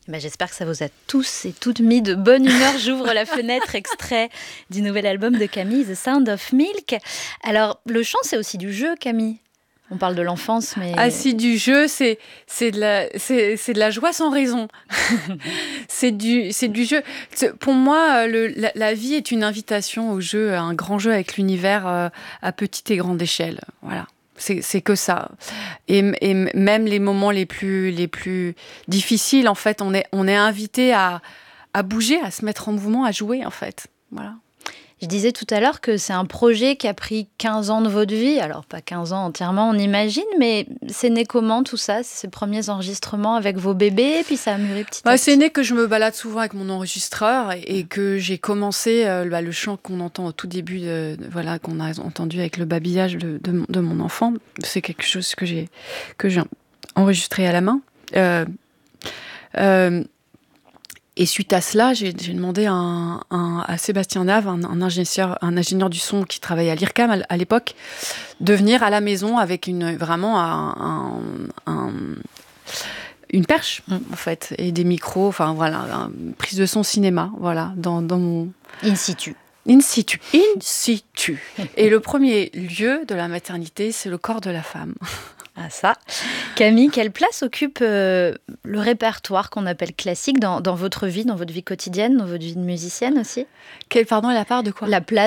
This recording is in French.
J'espère que ça vous a tous et toutes mis de bonne humeur. J'ouvre la fenêtre, extrait du nouvel album de Camille, The Sound of Milk. Alors, le chant, c'est aussi du jeu, Camille. On parle de l'enfance, mais... Ah si, du jeu, c'est de la joie sans raison. c'est du jeu. Pour moi, la vie est une invitation au jeu, à un grand jeu avec l'univers à petite et grande échelle. Voilà. C'est que ça. Et même les moments les plus difficiles, en fait, on est invité à bouger, à se mettre en mouvement, à jouer, en fait. Voilà. Je disais tout à l'heure que c'est un projet qui a pris 15 ans de votre vie. Alors, pas 15 ans entièrement, on imagine, mais c'est né comment tout ça, ces premiers enregistrements avec vos bébés, puis ça a mûri petit à petit? C'est né que je me balade souvent avec mon enregistreur et que j'ai commencé le chant qu'on entend au tout début, qu'on a entendu avec le babillage de mon enfant. C'est quelque chose que j'ai enregistré à la main. Et suite à cela, j'ai demandé à Sébastien Nave, un ingénieur du son qui travaillait à l'IRCAM à l'époque, de venir à la maison avec une perche, en fait, et des micros, enfin voilà, une prise de son cinéma, voilà, dans mon... In situ. In situ. In situ. Et le premier lieu de la maternité, c'est le corps de la femme. Ah ça. Camille, quelle place occupe le répertoire qu'on appelle classique dans votre vie quotidienne, dans votre vie de musicienne aussi? Pardon, la part de quoi? La place